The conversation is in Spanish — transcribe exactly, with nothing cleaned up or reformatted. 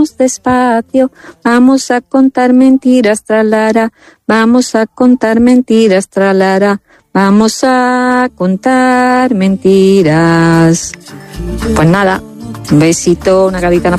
despacio, vamos a contar mentiras, tralara, vamos a contar mentiras, tralara, vamos a contar mentiras. Pues nada, un besito, una gaditana.